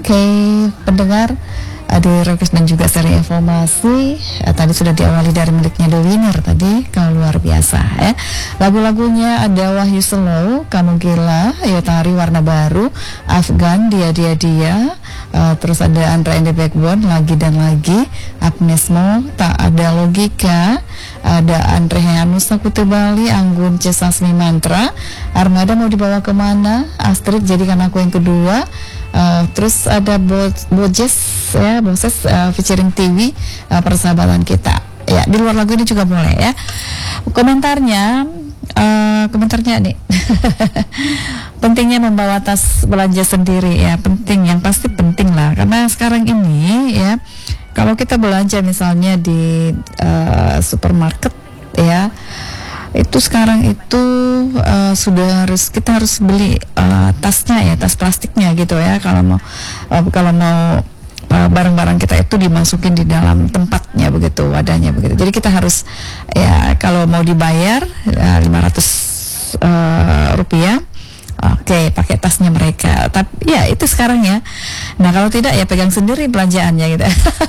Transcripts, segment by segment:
Oke, pendengar di Request dan juga seri informasi tadi sudah diawali dari miliknya The Winner tadi, kalau luar biasa ya. Lagu-lagunya ada Wahyu Slow, Kamu Gila, Yotari Warna Baru, Afgan, Dia terus ada Andra and the Backbone, Lagi dan Lagi, Agnes Mo, Tak Ada Logika, ada Andre Hanusa Kutu Bali, Anggun C. Sasmi Mantra, Armada Mau Dibawa Kemana, Astrid Jadikan Aku Yang Kedua. Terus ada Boses ya, Boses featuring TV, Persahabatan Kita. Ya, di luar lagu ini juga boleh ya. Komentarnya nih. Pentingnya membawa tas belanja sendiri ya, penting, yang pasti penting lah, karena sekarang ini ya, kalau kita belanja misalnya di supermarket ya, itu sekarang itu kita harus beli tasnya ya, tas plastiknya gitu ya, kalau mau barang-barang kita itu dimasukin di dalam tempatnya begitu, wadahnya begitu. Jadi kita harus ya, kalau mau dibayar 500 rupiah, oke, pakai tasnya mereka. Tapi ya itu sekarang ya. Nah kalau tidak ya pegang sendiri belanjaannya gitu.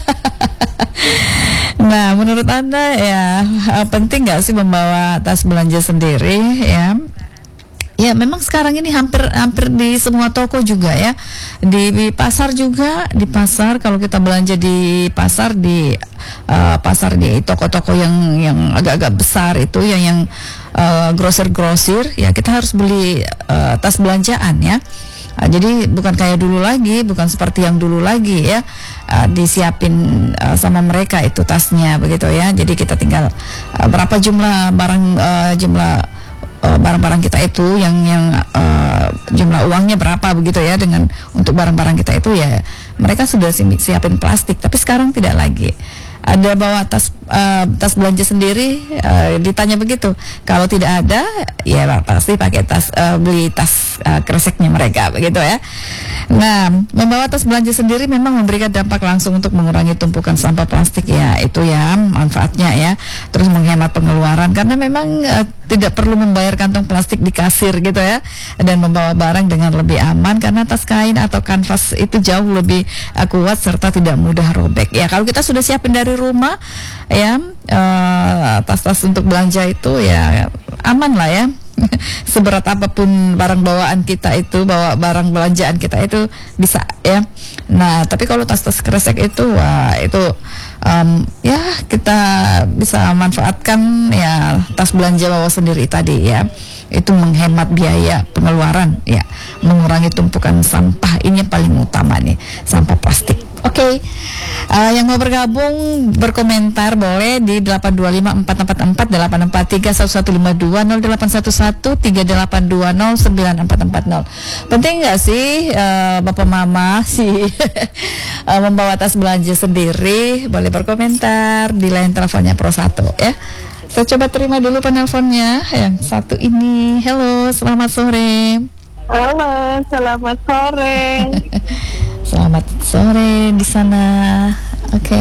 Nah, menurut Anda ya penting nggak sih membawa tas belanja sendiri ya? Ya, memang sekarang ini hampir di semua toko juga ya. Di pasar juga, di pasar kalau kita belanja di pasar, di toko-toko yang agak-agak besar itu yang grosir ya, kita harus beli tas belanjaan ya. Jadi bukan kayak dulu lagi, bukan seperti yang dulu lagi ya, disiapin sama mereka itu tasnya begitu ya. Jadi kita tinggal berapa jumlah barang-barang kita itu yang jumlah uangnya berapa begitu ya, dengan untuk barang-barang kita itu ya mereka sudah siapin plastik. Tapi sekarang tidak lagi. Ada bawa tas belanja sendiri, ditanya begitu. Kalau tidak ada, ya pasti pakai beli tas kreseknya mereka begitu ya. Nah, membawa tas belanja sendiri memang memberikan dampak langsung untuk mengurangi tumpukan sampah plastik ya, itu ya manfaatnya ya. Terus menghemat pengeluaran karena memang tidak perlu membayar kantong plastik di kasir gitu ya, dan membawa barang dengan lebih aman karena tas kain atau kanvas itu jauh lebih kuat serta tidak mudah robek ya. Kalau kita sudah siapin dari rumah ya, tas-tas untuk belanja itu ya aman lah ya. Seberat apapun barang bawaan kita itu, bawa barang belanjaan kita itu bisa ya. Nah, tapi kalau tas-tas kresek itu, wah itu ya kita bisa manfaatkan ya tas belanja bawa sendiri tadi ya. Itu menghemat biaya pengeluaran ya, mengurangi tumpukan sampah. Ini yang paling utama nih, sampah plastik. Oke, yang mau bergabung berkomentar boleh di 8254444 0813110811 38209440. Penting nggak sih bapak mama sih membawa tas belanja sendiri? Boleh berkomentar di line teleponnya Pro 1 ya. Saya coba terima dulu penelponnya yang satu ini. Halo, selamat sore. Halo, selamat sore. Selamat sore di sana. Oke.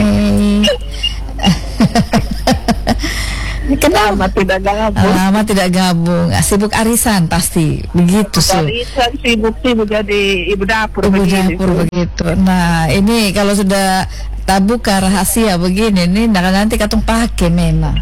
Kenapa tidak gabung? Lama tidak gabung. Sibuk arisan pasti. Begitu sih. Arisan sibuk jadi ibu dapur. Ibu dapur begitu. Nah, ini kalau sudah buka rahasia begini nih, nanti katung pakai memang.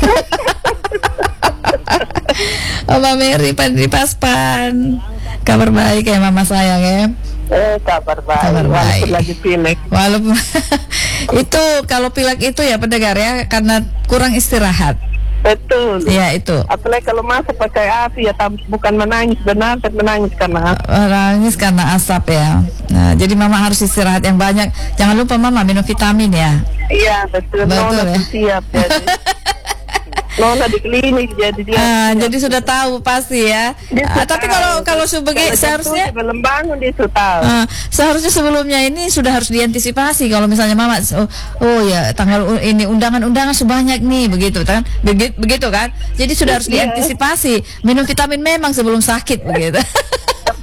Mama Mary di Paspan. Kabar baik ya mama sayang ya. Kabar baik. Walaupun lagi pilek. Walaupun itu kalau pilek itu ya pendengar ya, karena kurang istirahat. Betul. Ya itu. Apalagi kalau masak pakai api ya, bukan menangis benar, tapi menangis karena asap. Menangis karena asap ya. Nah, jadi mama harus istirahat yang banyak. Jangan lupa mama minum vitamin ya. Iya betul. Betul ya. Siap jadi. Nona di klinik jadi dia. Jadi sudah tahu pasti ya. Tapi kalau sebagai seharusnya belum bangun dia sudah tahu. Seharusnya sebelumnya ini sudah harus diantisipasi. Kalau misalnya mama ya tanggal ini undangan sebanyak nih begitu kan. Begitu kan. Jadi sudah harus diantisipasi. Minum vitamin memang sebelum sakit begitu.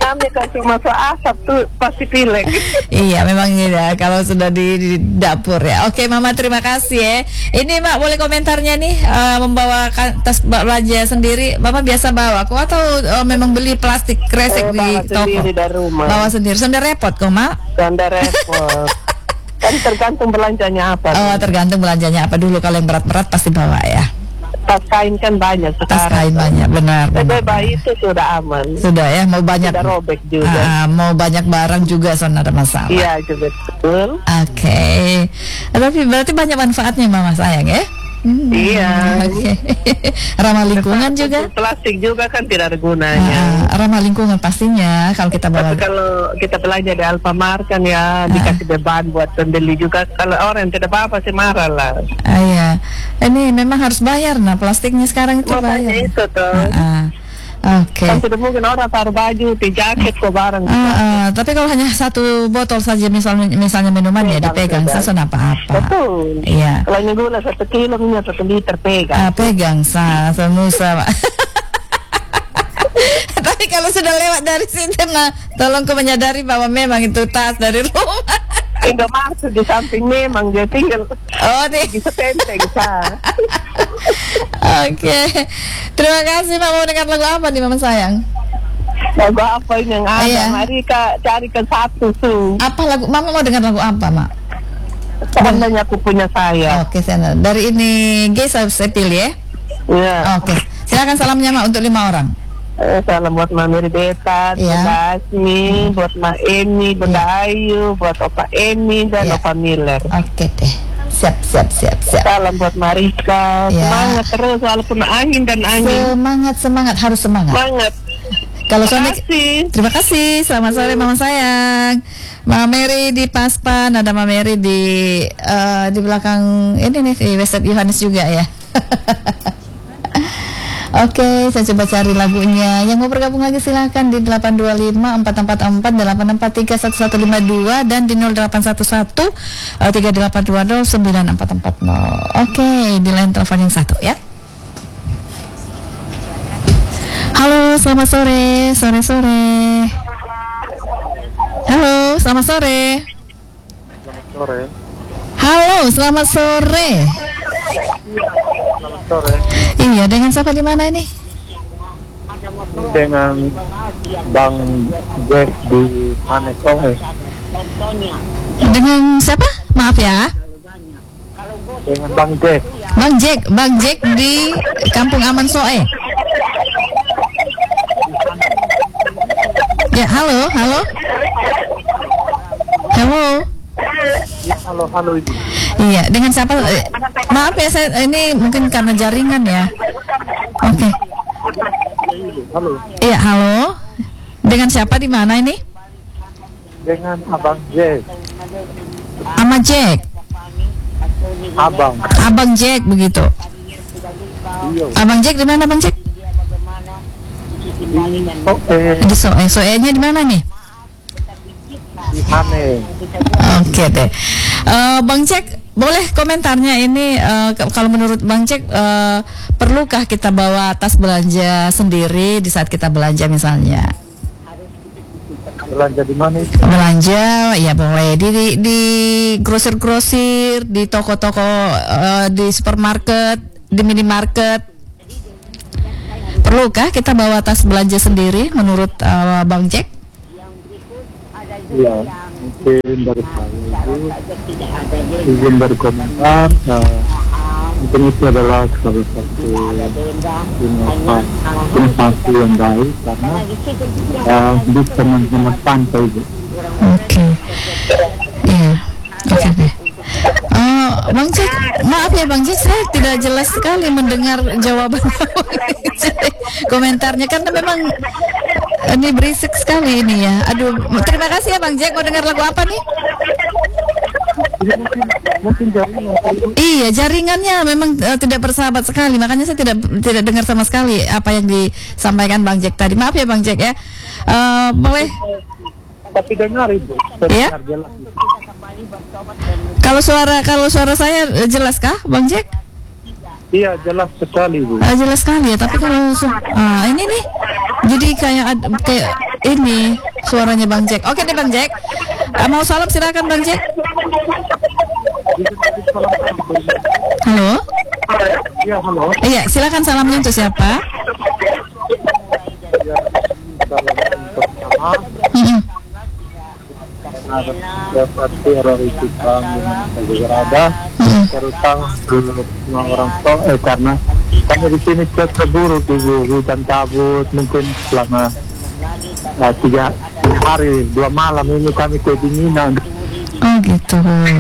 namanya kalau masuk asap tuh pasti pilek. Iya, memang ya kalau sudah di dapur ya. Oke, Mama, terima kasih ya. Ini Mak, boleh komentarnya nih, membawa tas belanja sendiri. Bapak biasa bawa kok atau memang beli plastik kresek di Bawa toko? sendiri dari rumah. Bawa sendiri. Sudah repot kok, Mak? Sudah repot. Kan tergantung belanjanya apa. Oh, tergantung belanjanya apa dulu. Kalau yang berat-berat pasti bawa ya. Tas kain kan banyak sekarang. Tas kain banyak, benar. Tapi bayi itu sudah aman. Sudah ya, mau banyak. Sudah robek juga. Mau banyak barang juga, so ada masalah. Iya, juga betul. Oke. Tapi berarti banyak manfaatnya, Mama sayang ya. Iya. Oke. Ramah lingkungan juga. Plastik juga kan tidak ada gunanya. Ramah lingkungan pastinya kalau kita bawa. Tapi kalau kita belanja di Alfamart kan ya dikasih beban buat pembeli juga. Kalau orang yang tidak apa-apa sih marah lah. Iya. Ini memang harus bayar, nah plastiknya sekarang itu Makanya bayar. itu tuh. Oke. Kan tidak mungkin orang taruh baju, di jaket, ke barang. Tapi kalau hanya satu botol saja misalnya minuman ya dipegang, sasa apa-apa. Betul. Iya. Kalau ini gula 1 kilo, minyak 1 liter pegang. Pegang senusa. Tapi kalau sudah lewat dari situ, nah tolong kau menyadari bahwa memang itu tas dari rumah. Enggak maksud di samping memang dia tinggal. Bisa tenteng sah. Oke. Terima kasih, Mak. Mau dengar lagu apa nih, Mama sayang? Lagu apa ini yang ada? Mari carikan satu tuh. Apa lagu? Mama mau dengar lagu apa, Mak? Seandainya aku punya saya. Oke, sana. Dari ini saya pilih ya. Iya. Oke. Silakan salamnya, Mak, untuk 5 orang. Salam buat Mama Rideta, buat Asmi, buat Ma Emi, buat Ayu, buat Opa Emi dan Opa Miller. Oke deh. Siap. Salam buat Marika. Semangat terus walaupun angin dan angin. Semangat, harus semangat. Semangat. Kalau suami, terima kasih. Selamat sore, Mama sayang. Mama Mary di Paspan, ada Mama Mary di belakang ini nih di Westet Yohanes juga ya. Oke, saya coba cari lagunya. Yang mau bergabung lagi silahkan di 825 444 843 1152 dan di 0811 3820 9440. Oke, di line telepon yang satu ya. Halo, selamat sore. Halo, selamat sore. Halo, selamat sore. Selamat sore. Iya, dengan siapa di mana ini? Dengan Bang Jack di Manesohe. Dengan siapa? Maaf ya. Dengan Bang Jack. Bang Jack di Kampung Aman Soe. Ya, halo. Halo Ibu. Iya, dengan siapa? Maaf ya, saya ini mungkin karena jaringan ya. Oke. Halo. Iya, halo. Dengan siapa di mana ini? Dengan Abang Jack. Ama Jack. Abang Jack begitu. Iya. Abang Jack di mana, Bang Jack? Di Soe. Soe-nya di mana nih? Di Hane. Oke deh. Bang Jack, boleh komentarnya ini kalau menurut Bang Jack perlukah kita bawa tas belanja sendiri di saat kita belanja misalnya? Belanja di mana itu? Belanja ya boleh di grosir-grosir, di toko-toko, di supermarket, di minimarket. Perlukah kita bawa tas belanja sendiri menurut Bang Jack? Ya, mungkin dari saya izin berkomentar. Mungkin itu adalah salah satu inovasi yang baik karena bisa mengemaskan itu. Oke. Iya. Oke deh. Bang Jack, maaf ya Bang Jack, saya tidak jelas sekali mendengar jawaban komentarnya karena memang ini berisik sekali ini ya. Aduh, terima kasih ya Bang Jack. Mau dengar lagu apa nih? Mungkin jaringan. Iya, jaringannya memang tidak bersahabat sekali. Makanya saya tidak dengar sama sekali apa yang disampaikan Bang Jack tadi. Maaf ya Bang Jack ya. Boleh? Tapi dengar Ibu. Ya? Jelas. Kalau suara saya jelas kah, Bang Jack? Iya, jelas sekali Bu. Jelas sekali ya. Tapi kalau ini nih, jadi kayak ini suaranya Bang Jack. Oke deh Bang Jack. Mau salam silakan Bang Jack. Halo. Iya, halo. Iya, silakan salamnya untuk siapa? Dapat teroris Islam yang berada terutama semua orang tua karena kami di sini cuaca buruk ibu, hujan kabut mungkin selama 3 hari 2 malam ini kami kedinginan. Oh gitu.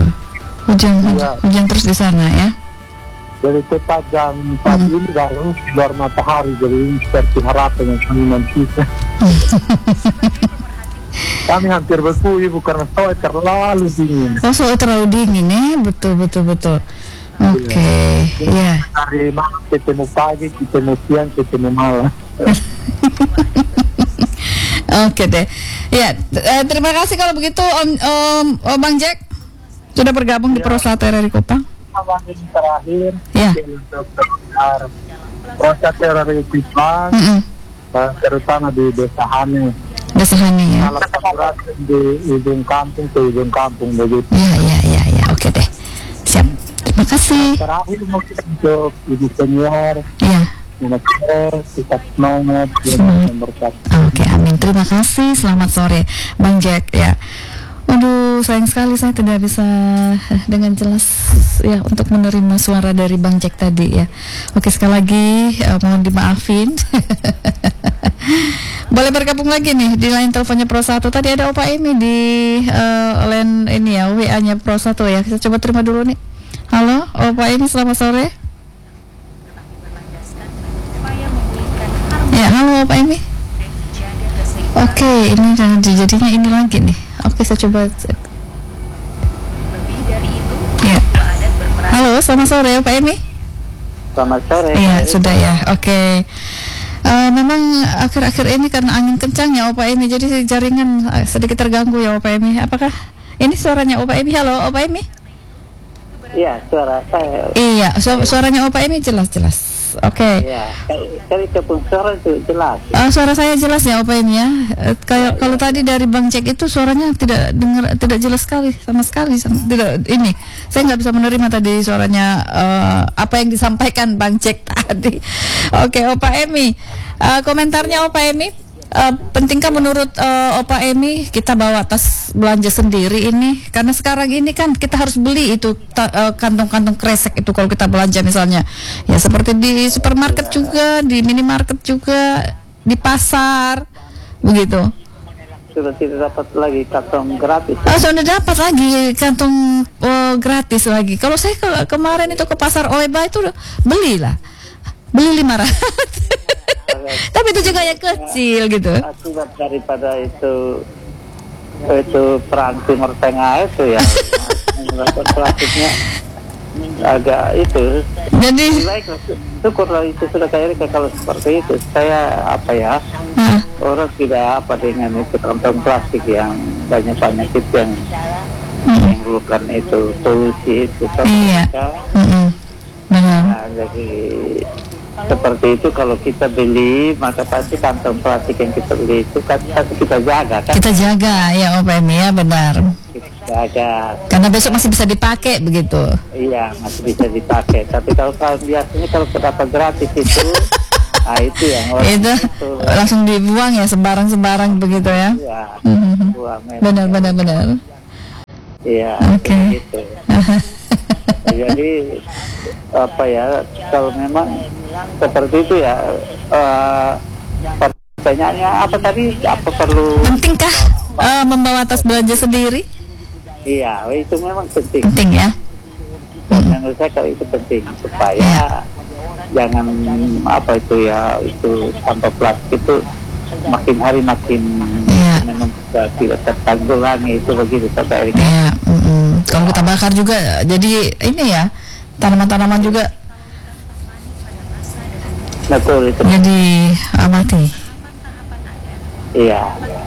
Hujan terus di sana ya. Jadi tepat jam 4 ini baru keluar matahari, jadi ini seperti harapan yang kami nantikan. Kami hampir beku ibu karena sore terlalu dingin. Oh, sore terlalu dingin ya, betul. Oke, ya. Hari malam ketemu pagi, ketemu siang, ketemu malam. Oke deh. Ya, terima kasih kalau begitu Om Bang Jack sudah bergabung di Prostate RRI Kupang. Yang terakhir, Ya. untuk proses RRI Kupang, terutama di Desa Hane. Desa Hane ya. Kalau berat di ujung kampung ke ujung kampung begitu. Ya. Oke deh. Siap. Terima kasih. Terakhir mungkin untuk ibu senior, Ya. kita semangat, Oke, amin. Terima kasih. Selamat sore, Bang Jack. Ya. Aduh, sayang sekali saya tidak bisa dengan jelas ya untuk menerima suara dari Bang Jack tadi ya. Oke, sekali lagi mohon dimaafin. Boleh bergabung lagi nih di line teleponnya Pro 1. Tadi ada Opa Emi di line ini ya, WA-nya Pro 1 ya. Kita coba terima dulu nih. Halo, Opa Emi, selamat sore. Ya, halo Opa Emi. Oke, ini jadinya ini lagi nih. Oke, saya coba. Ya. Halo, selamat sore Pak Emi. Selamat sore. Iya, sudah ya. Oke. Memang akhir-akhir ini karena angin kencang ya Opa Emi, jadi jaringan sedikit terganggu ya Opa Emi. Apakah ini suaranya Opa Emi? Halo Opa Emi. Iya, suara saya. Iya, suaranya Opa Emi jelas-jelas. Oke. Iya, kali kepung suara itu jelas. Suara saya jelas ya Opa Emi ya. Kalau tadi dari Bang Jack itu suaranya tidak jelas sekali sama sekali. Tidak ini. Saya nggak bisa menerima tadi suaranya apa yang disampaikan Bang Jack tadi. Oke, Opa Emi. Komentarnya Opa Emi. Pentingkah menurut Opa Emi kita bawa tas belanja sendiri ini? Karena sekarang ini kan kita harus beli itu kantong-kantong kresek itu kalau kita belanja misalnya. Ya seperti di supermarket juga, di minimarket juga, di pasar, begitu. Sudah tidak dapat lagi kantong gratis. Sudah dapat lagi kantong gratis lagi. Kalau saya kemarin itu ke pasar Oeba itu beli 500. Tapi itu juga yang kecil gitu. Akibat daripada itu perang Timur Tengah itu ya, plastiknya agak itu. Jadi syukurlah itu sudah kayak kalau seperti itu. Saya orang tidak dengan itu kantong plastik yang banyak itu yang menimbulkan itu polusi itu. Iya. Benar. Nah, jadi seperti itu kalau kita beli maka pasti kantong plastik yang kita beli itu kan kita jaga kan. Kita jaga ya Opa Emi ya, benar. Kita jaga. Karena besok masih bisa dipakai begitu. Iya, masih bisa dipakai. Tapi kalau biasanya kalau dapat gratis itu itu yang orang itu langsung dibuang ya sembarang begitu ya. Iya. Buang. Benar. Iya. Oke. Gitu. Jadi kalau memang seperti itu ya pertanyaannya apa tadi, apa perlu pentingkah membawa tas belanja sendiri? Iya, itu memang penting ya. Menurut saya kalau itu penting supaya jangan itu sampah plastik itu makin hari makin memang tidak tertanggulangi itu begitu sampai hari ini. Ya, kalau kita bakar juga jadi ini ya, tanaman-tanaman juga betul itu. Jadi mati. Iya.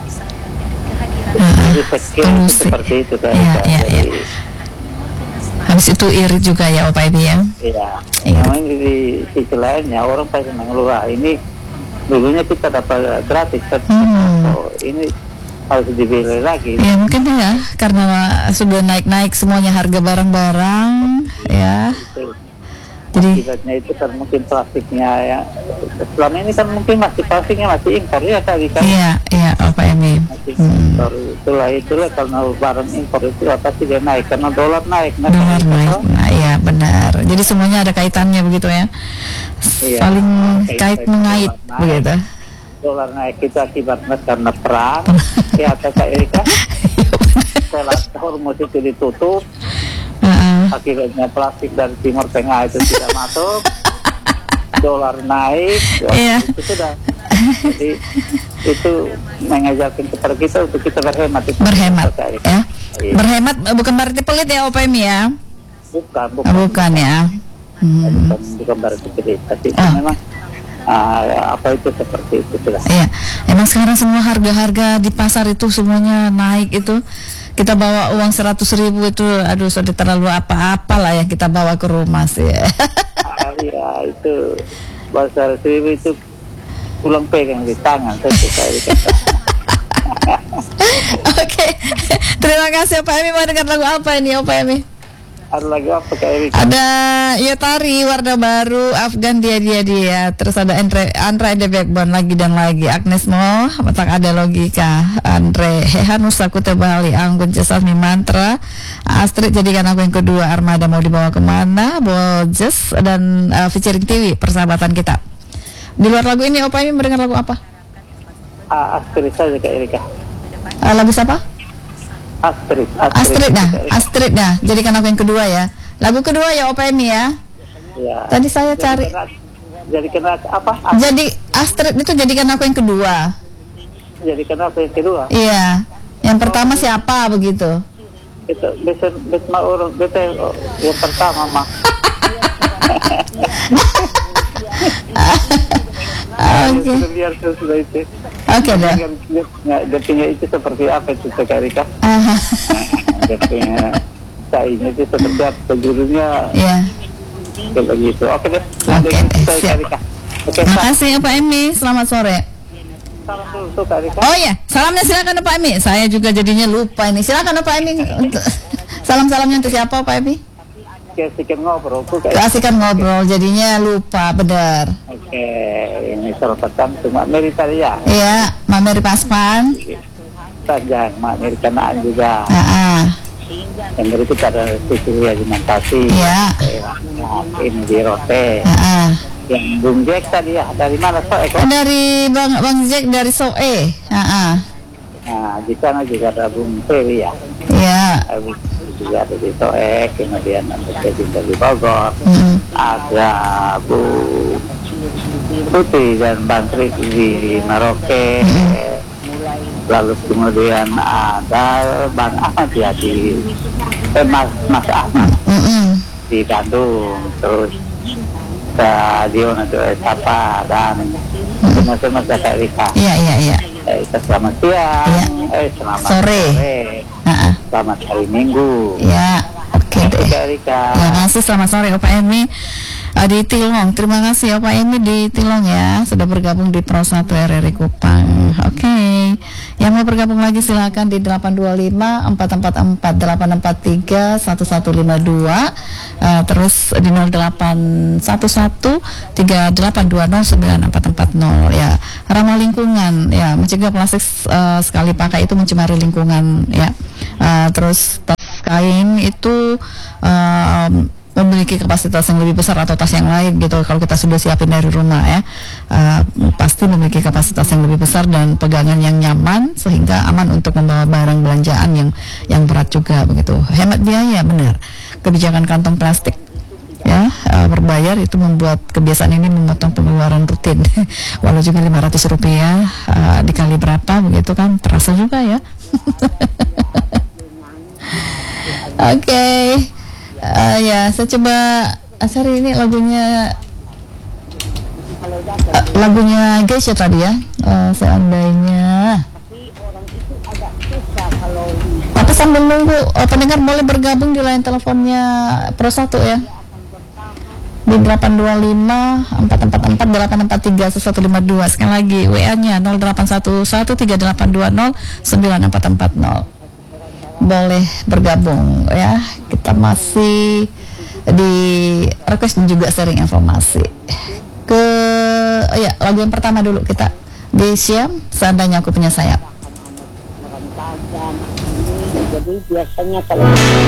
Jadi seperti itu kan. Iya. Habis itu irit juga ya Opa Emi ya. Iya. Memang di sisi lainnya orang pasti mengeluh ini dulunya kita dapat gratis, tapi ini harus dibeli lagi. Ya mungkin ya karena sudah naik semuanya harga barang-barang ya. Jadi akibatnya itu kan mungkin plastiknya ya. Selama ini kan mungkin plastiknya masih impor ya tadi kan. Iya Pak Emi. Masih impor. Itulah karena barang impor itu pasti dia naik karena dolar naik. Dolar naik. Nah, iya benar. Jadi semuanya ada kaitannya begitu ya. Iya, saling kait mengait begitu. Dolar naik itu akibatnya karena perang. Ya kata Erika. Setelah Hormuz itu ditutup. Akibatnya plastik dari Timur Tengah itu tidak masuk, dolar naik, itu sudah. Jadi itu mengajarkan kepada kita untuk kita berhemat. Ya. Berhemat bukan berarti pelit ya OPM ya? Bukan ya. Bukan berarti pelit, tapi memang apa itu seperti itu sudah. Iya, emang sekarang semua harga-harga di pasar itu semuanya naik itu. Kita bawa uang 100.000 itu, aduh sudah terlalu apa-apa lah yang kita bawa ke rumah sih. Iya itu, bawa 100.000 itu pulang pegang di tangan. Oke, terima kasih Pak Emi. Mau dengar lagu apa ini Pak Emi? Ada lagu apa Kak Erika? Ada Yotari, Warna Baru, Afgan Dia. Terus ada Andre The Backbone, Lagi dan Lagi, Agnes Mo, Tak Ada Logika, Andre Hehanusa Kuta Bali, Anggun Cesasmi Mantra, Astrid Jadikan Aku Yang Kedua, Armada Mau Dibawa Kemana, Boljes, dan featuring TV, Persahabatan Kita. Di luar lagu ini Opa ini mendengar lagu apa? Astrid saja Kak Erika. Lagu siapa? Astrid dah. Jadikan Aku Yang Kedua ya. Lagu kedua ya Opa Emi ya. Iya. Tadi saya cari. Jadikan apa? Jadi Astrid itu Jadikan Aku Yang Kedua. Jadikan Aku Yang Kedua. Iya. Yang pertama siapa begitu? Itu besma urut yang pertama mah. Oke. Oke deh. Jadinya itu seperti apa itu Kak Erika? Jadinya saingnya itu seperti apa judulnya? Iya. Begitu. Oke deh. Oke. Terima kasih Pak Emi. Selamat sore. Salam dulu Kak Erika. Oh ya, salamnya silakan Pak Emi. Saya juga jadinya lupa ini. Silakan Pak Emi. Salam-salamnya untuk siapa Pak Emi? Kasihkan ngobrol jadinya lupa benar. Oke, ini salam untuk Mak Meri tadi ya. Iya, Mak Meri Paspan. Sajang Mak Meri Kanaan juga. Yang dari itu ada sisi alimentasi. Iya. Ini di Rote. Yang Bung Jack tadi ya, dari mana Soe? Dari Bang Jack dari Soe. Nah, di sana juga ada Bung Ferry ya. Iya. Juga ada di Soe, kemudian ada di Bogor, ada Bu Putih dan Bang Trik di Merauke, lalu kemudian ada Bang Ahmad ya di Mas Ahmad di Bandung, terus Stadion itu Sapa dan teman-teman Kak Erika. Iya. Selamat siang, selamat sore. Selamat hari Minggu. Ya, oke deh. Terima kasih, selamat sore Opa Emi di Tilong. Terima kasih Opa Emi di Tilong ya, sudah bergabung di Pro 1 RRI Kupang. Oke. Yang mau bergabung lagi silakan di 825 444 843 1152. Terus di 0811 3820 9440 ya. Ramah lingkungan ya, mencegah plastik sekali pakai itu mencemari lingkungan ya. Terus tas kain itu memiliki kapasitas yang lebih besar atau tas yang lain gitu. Kalau kita sudah siapin dari rumah ya, pasti memiliki kapasitas yang lebih besar dan pegangan yang nyaman sehingga aman untuk membawa barang belanjaan yang berat juga begitu. Hemat biaya benar. Kebijakan kantong plastik ya berbayar itu membuat kebiasaan ini memotong pengeluaran rutin. Walau juga Rp500 dikali berapa begitu kan terasa juga ya. Oke. Ya, saya coba cari ini lagunya Geisha tadi ya. Seandainya apa sambil nunggu pendengar boleh bergabung di line teleponnya Pro 1 ya. Di di 825 444 843 1152. Sekali lagi WA-nya 08113820 9440. Boleh bergabung ya. Kita masih di request dan juga sharing informasi. Ya, lagu yang pertama dulu kita di Siam, Seandainya Aku Punya Sayap. Jadi biasanya kalau